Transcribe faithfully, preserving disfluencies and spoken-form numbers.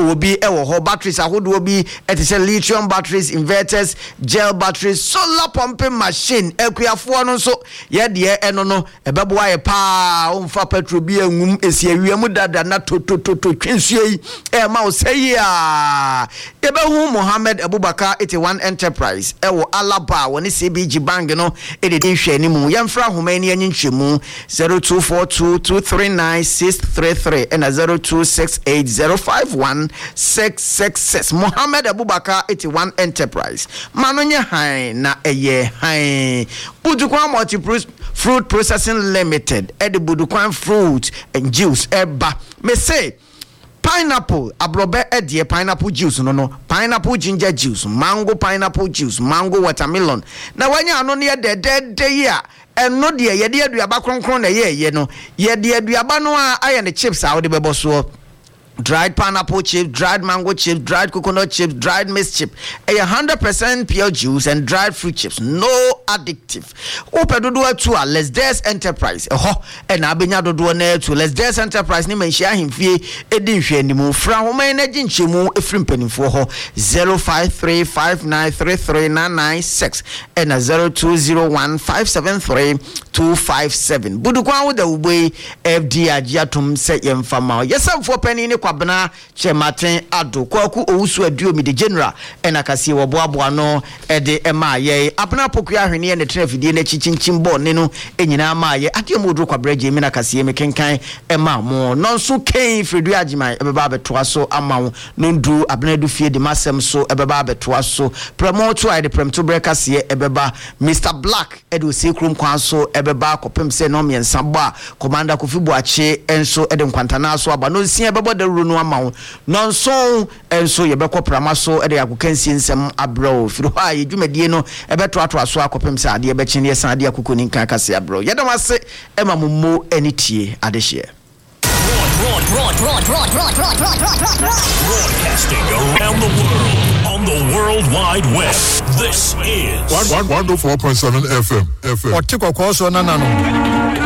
obi ewo ho batteries ahodo obi ete se lithium batteries, inverters, gel batteries, solar pumping machine ekuafo no so ye de eno no ebeboa ye pa omfa petrol bi angum esi awiam dada na to to to to twensuo yi e ma o sei a ebehu Mohammed Abubakar eighty-one Enterprise ewo Alaba woni C B G Bank no e de hwe ni mu yemfra homani anyinchemu zero two four two two three nine six three three and zero two six eight zero five one six six six. Mohammed Abubakar eighty-one Enterprise manonye han na eye han Budukwan Multi Fruit Processing Limited e de Budukwan Fruit and Juice eba me say pineapple abrobe edie pineapple juice no no pineapple ginger juice, mango pineapple juice, mango watermelon na wanya ano ne de de de ya eno de ye de aduaba kronkron na ye ye no ye de aduaba no a aye ne chips a wo de bebo so dried pineapple chip, dried mango chip, dried coconut chips, dried maize chip. A one hundred percent pure juice and dried fruit chips. No addictive. Opedodo to a Let's Dance Enterprise. Oh, and abenya dodo na to Let's Dance Enterprise ni menshia himfie edin hwe ni mu fra ho man na ginchemu efrim panimfo ho zero five three five nine three three nine nine six and a zero two zero one five seven three two five seven. Budukwan wo da ubwe F D agiatum se yemfama. Yesam for penny ni kwabena chematen ado kwaku owusu aduo mi de general ena kase wo boaboa no ede ema ye apena poku ahwene ye ne trafidie na chichinchim bo ne no enyina ma ye ade modro kwabra je mi na kase me kenkan ema mo no so ken fredu agima ebeba betoa so amawo no ndu abena du fie de masem so ebeba betoa so premo to ide prem to break kase ebeba Mister Black edu sekrum kwan so ebeba kopem se no miensa bo a commander Kofi Boache enso ede nkwantana so aba no sia ebeba de no amount non so enso ye beko prama so e de akokansi nsem abro firo ha ye dwumadie no e beto ato aso akopem se ade be chine ye san ade akokoni nkan kase abro ye dem ase e ma mommo anitie ade hye broadcasting around the world on the World Wide Web. This is one oh four point seven F M. F M. Otiko ko so na na no.